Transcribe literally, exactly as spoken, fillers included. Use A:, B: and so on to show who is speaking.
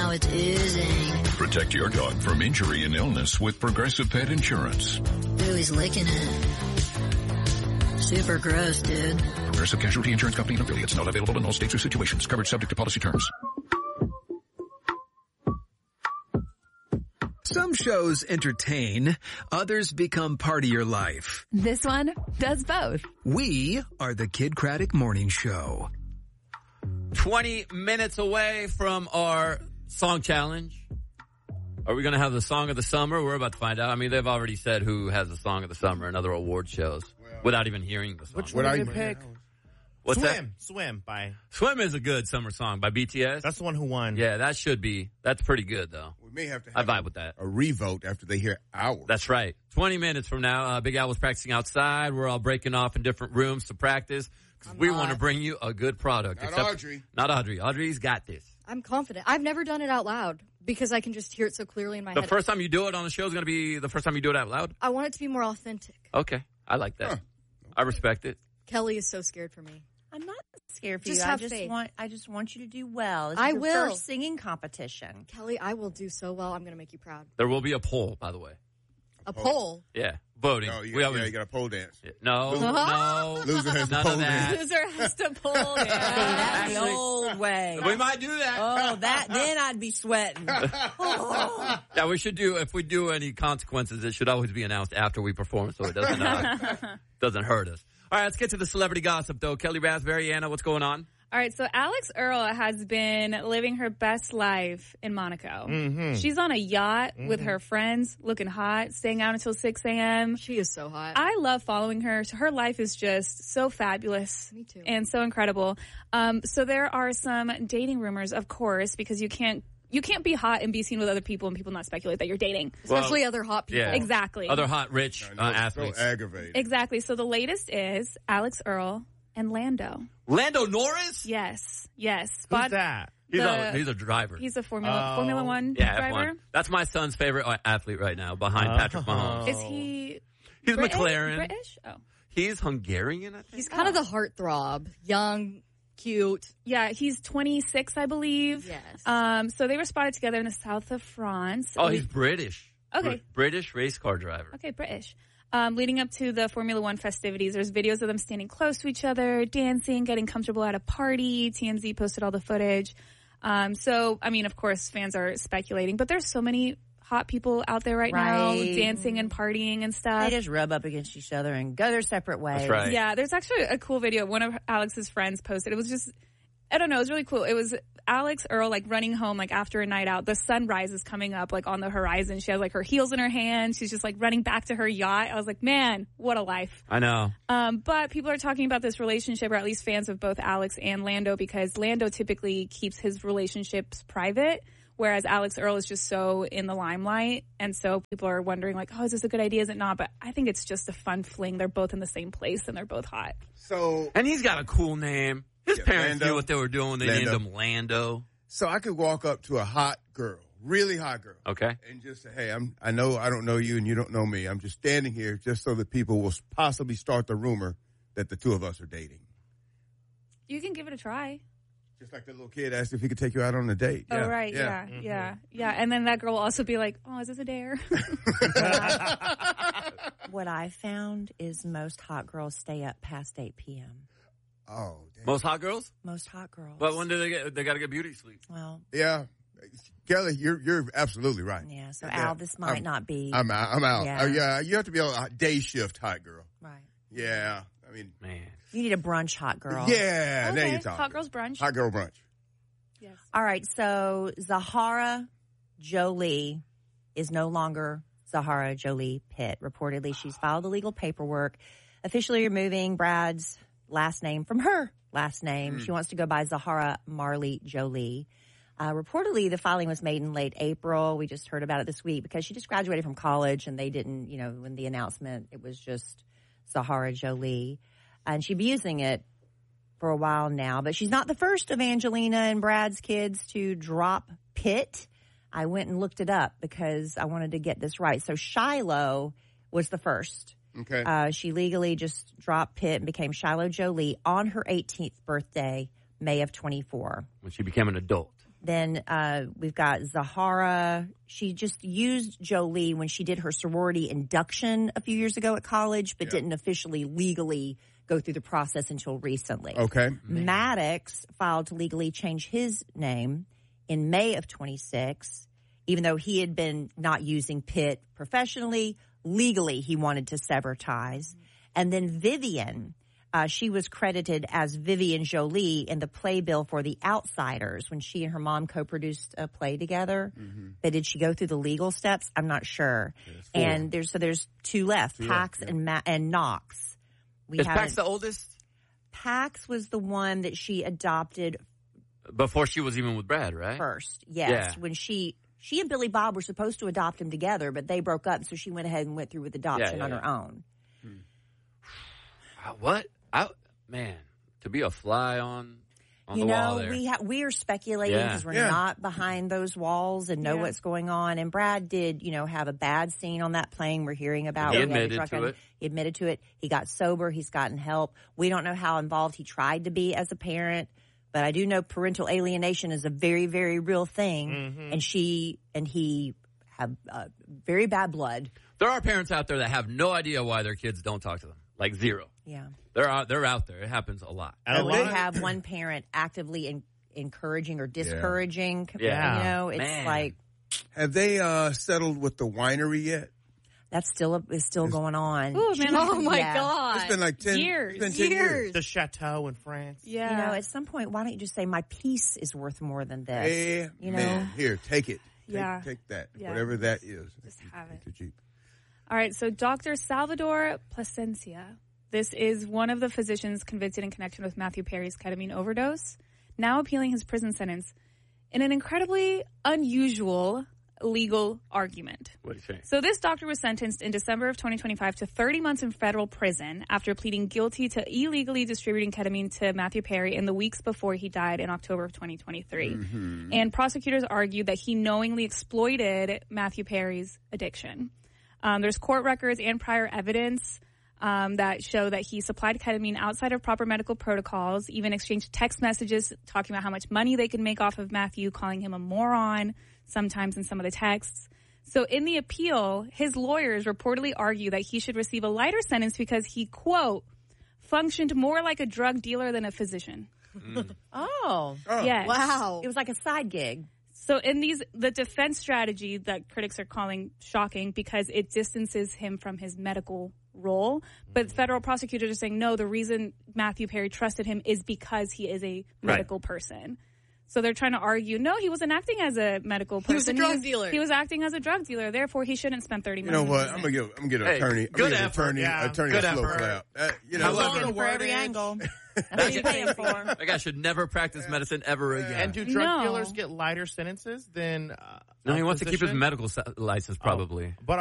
A: now it's oozing.
B: Protect your dog from injury and illness with Progressive Pet Insurance.
A: Ooh, he's licking it. Super gross, dude.
B: Progressive Casualty Insurance Company and affiliates. Not available in all states or situations. Covered subject to policy terms.
C: Some shows entertain, others become part of your life.
D: This one does both.
C: We are the Kid Craddock Morning Show.
E: twenty minutes away from our song challenge. Are we going to have the song of the summer? We're about to find out. I mean, they've already said who has the song of the summer in other award shows well, without even hearing the song.
F: Which one did you pick?
E: What's
F: Swim.
E: that?
F: Swim by...
E: Swim is a good summer song by B T S.
F: That's the one who won.
E: Yeah, that should be. That's pretty good, though.
G: We may have to have
E: I vibe with that.
G: A revote after they hear ours.
E: That's right. twenty minutes from now, uh, Big Al was practicing outside. We're all breaking off in different rooms to practice because we want to bring you a good product.
G: Not
E: Except,
G: Audrey.
E: Not Audrey. Audrey's got this.
H: I'm confident. I've never done it out loud because I can just hear it so clearly in my
E: The
H: head.
E: The first time you do it on the show is going to be the first time you do it out loud?
H: I want it to be more authentic.
E: Okay. I like that. Huh. I respect it.
H: Kelly is so scared for me.
I: I'm not scared for
H: just
I: you.
H: Have
I: I just
H: faith.
I: want I just want you to do well. This is
H: I
I: your
H: will.
I: First singing competition.
H: Kelly, I will do so well. I'm going to make you proud.
E: There will be a poll, by the way.
H: A poll?
E: Yeah. Voting.
G: No, you,
E: we
G: got,
E: always,
G: yeah, you got a pole dance.
E: Yeah. No,
G: Loser,
E: no.
G: Loser has
E: None
G: to pole
E: of that.
G: dance.
H: Loser has to pole dance.
I: That's the old way.
E: We might do that.
I: Oh, that then I'd be sweating. Oh.
E: Yeah, we should do, if we do any consequences, it should always be announced after we perform so it doesn't, uh, doesn't hurt us. All right, let's get to the celebrity gossip, though. Kelly Raspberry, Anna, what's going on?
J: All right, so Alex Earle has been living her best life in Monaco.
F: Mm-hmm.
J: She's on a yacht
F: mm-hmm.
J: with her friends, looking hot, staying out until six a.m.
H: She is so hot.
J: I love following her. Her life is just so fabulous.
H: Me too.
J: And so incredible. Um, so there are some dating rumors, of course, because you can't You can't be hot and be seen with other people and people not speculate that you're dating.
H: Especially
E: well,
H: other hot people.
E: Yeah.
J: Exactly.
E: Other hot, rich
G: no,
E: uh, athletes.
G: So aggravating.
J: Exactly. So the latest is Alex Earle and Lando.
E: Lando Norris?
J: Yes. Yes.
F: Who's
J: But
F: that?
E: He's,
J: the,
E: a, he's a driver.
J: He's a Formula
F: Oh.
J: Formula One
E: yeah,
J: driver.
E: F one. That's my son's favorite athlete right now, behind
F: Oh.
E: Patrick Mahomes.
J: Is he
E: He's
J: British?
E: McLaren.
J: British? Oh.
E: He's Hungarian, I think.
H: He's kind
J: Oh.
H: of the heartthrob. Young, cute.
J: Yeah, he's twenty-six, I believe.
H: Yes.
J: Um, so they were spotted together in the south of France.
E: Oh, he's British.
J: Okay.
E: Br- British race car driver.
J: Okay, British. Um, leading up to the Formula One festivities, there's videos of them standing close to each other, dancing, getting comfortable at a party. T M Z posted all the footage. Um, so, I mean, of course, fans are speculating, but there's so many hot people out there right, now
I: Right.
J: dancing and partying and stuff.
I: They just rub up against each other and go their separate ways.
E: That's right.
J: Yeah, there's actually a cool video one of Alex's friends posted. It was just, I don't know, it was really cool. It was Alex Earle, like, running home, like, after a night out. The sunrise is coming up, like, on the horizon. She has, like, her heels in her hand. She's just, like, running back to her yacht. I was like, man, what a life.
E: I know.
J: Um, but people are talking about this relationship, or at least fans of both Alex and Lando, because Lando typically keeps his relationships private, whereas Alex Earle is just so in the limelight. And so people are wondering, like, oh, is this a good idea? Is it not? But I think it's just a fun fling. They're both in the same place, and they're both hot.
G: So,
E: And he's got a cool name. His
G: Yeah,
E: parents
G: Lando.
E: knew what they were doing. They
G: Lando.
E: named him Lando.
G: so I could walk up to a hot girl, really hot girl,
E: Okay.
G: and just say, "Hey, I'm. I know I don't know you, and you don't know me. I'm just standing here just so that people will possibly start the rumor that the two of us are dating."
J: You can give it a try.
G: Just like that little kid asked if he could take you out on a date.
J: Oh, right. Yeah. Yeah. Yeah. Yeah. And then that girl will also be like, oh, is this a dare?
I: What I found is most hot girls stay up past eight p.m.
G: Oh, damn.
E: Most hot girls?
I: Most hot girls.
E: But when do they get, they got to get beauty sleep.
I: Well,
G: Yeah, Kelly, you're you're absolutely right.
I: yeah. So
G: Yeah.
I: Al, this might
G: I'm-
I: not be
G: I'm out. I'm out.
I: Yeah.
G: Uh, yeah, you have to be a day shift hot girl.
I: right.
G: Yeah, I mean,
E: Man.
I: You need a brunch hot girl.
G: yeah. Now
J: Okay.
G: you're talking.
J: Hot girls brunch.
G: Hot girl brunch.
J: Yes.
I: All right. So Zahara Jolie is no longer Zahara Jolie Pitt. Reportedly, she's filed the legal paperwork, officially removing Brad's last name from her last name.
G: Mm.
I: She wants to go by Zahara Marley Jolie. Uh, reportedly, the filing was made in late April. We just heard about it this week because she just graduated from college and they didn't, you know, when the announcement, it was just Zahara Jolie. And she'd be using it for a while now, but she's not the first of Angelina and Brad's kids to drop Pitt. I went and looked it up because I wanted to get this right. So Shiloh was the first.
G: Okay.
I: Uh, she legally just dropped Pitt and became Shiloh Jolie on her eighteenth birthday, May of twenty-four.
E: When she became an adult.
I: Then uh, we've got Zahara. She just used Jolie when she did her sorority induction a few years ago at college, but yeah. didn't officially legally go through the process until recently.
G: Okay.
I: Maddox filed to legally change his name in May of twenty-six, even though he had been not using Pitt professionally. Legally, he wanted to sever ties. And then Vivian, uh, she was credited as Vivian Jolie in the playbill for The Outsiders when she and her mom co-produced a play together. Mm-hmm. But did she go through the legal steps? I'm not sure. Yeah, and there's so there's two left, yeah, Pax yeah. and Ma- and Knox. We
E: Is Pax the oldest?
I: Pax was the one that she adopted
E: before she was even with Brad, right?
I: First, yes. Yeah. When she she and Billy Bob were supposed to adopt him together, but they broke up, so she went ahead and went through with adoption yeah, yeah, on her yeah. own.
E: Hmm. What? I, man, to be a fly on, on
I: you
E: the
I: know,
E: wall there.
I: we ha- we are speculating because yeah. we're yeah. not behind those walls and know yeah. what's going on. And Brad did, you know, have a bad scene on that plane we're hearing about.
E: He admitted to it.
I: He admitted to it. He got sober. He's gotten help. We don't know how involved he tried to be as a parent, but I do know parental alienation is a very, very real thing. Mm-hmm. And she and he have uh, very bad blood.
E: There are parents out there that have no idea why their kids don't talk to them. Like zero.
I: Yeah.
E: They're out, they're out there. It happens a lot.
I: And we have one parent actively in, encouraging or discouraging. Yeah. You know, it's
E: Man.
I: like.
G: Have they uh, settled with the winery yet?
I: That's still a, is still
G: it's,
I: going on.
H: Ooh, man, oh my
I: yeah.
H: God.
G: It's been like ten
H: years.
G: It's been ten years.
H: years.
F: The chateau in France.
H: Yeah.
I: You know, at some point, why don't you just say my peace is worth more than this?
G: Yeah,
I: you know?
G: Man, here, take it. Take,
J: yeah.
G: take that.
J: Yeah.
G: Whatever that is.
J: Just have it.
G: The Jeep.
J: All right, so Doctor Salvador Plasencia. This is one of the physicians convicted in connection with Matthew Perry's ketamine overdose, now appealing his prison sentence in an incredibly unusual legal argument.
E: What do you say?
J: So this doctor was sentenced in December of twenty twenty-five to thirty months in federal prison after pleading guilty to illegally distributing ketamine to Matthew Perry in the weeks before he died in October of twenty twenty-three. Mm-hmm. And prosecutors argued that he knowingly exploited Matthew Perry's addiction. Um, there's court records and prior evidence Um, that show that he supplied ketamine outside of proper medical protocols, even exchanged text messages talking about how much money they could make off of Matthew, calling him a moron sometimes in some of the texts. So in the appeal, his lawyers reportedly argue that he should receive a lighter sentence because he, quote, functioned more like a drug dealer than a physician.
E: Mm.
I: Oh.
G: oh.
J: Yes.
H: Wow.
I: It was like a side gig.
J: So in these, the defense strategy that critics are calling shocking because it distances him from his medical role. But federal prosecutors are saying, no, the reason Matthew Perry trusted him is because he is a medical right. person. So they're trying to argue, no, he wasn't acting as a medical person.
H: He was a drug
J: he was,
H: dealer.
J: He was acting as a drug dealer. Therefore, he shouldn't spend thirty
G: You
J: months.
G: know what? I'm gonna give. I'm gonna get an
E: Hey,
G: attorney. I'm
E: good
G: gonna give an
E: effort,
G: attorney.
F: yeah.
G: Attorney
F: Good
G: a slow
F: effort.
G: clap. Uh, you know,
F: However,
I: Looking for every angle. That's what you pay him for.
E: That guy should never practice medicine ever again.
F: And do drug
J: No.
F: dealers get lighter sentences than uh,
E: no, he
F: a
E: wants to keep his
F: physician?
E: medical license probably.
F: Oh. But